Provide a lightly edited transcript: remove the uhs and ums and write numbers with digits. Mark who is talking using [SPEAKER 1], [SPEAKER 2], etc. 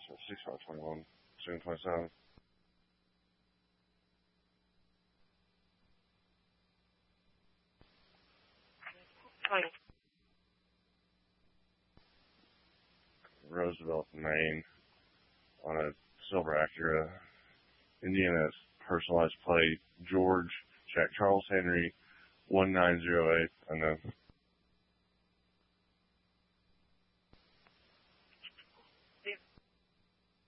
[SPEAKER 1] So 6521, 727. Roosevelt, Maine, on a silver Acura. Indiana's personalized plate, George, Jack Charles Henry, 1908, and then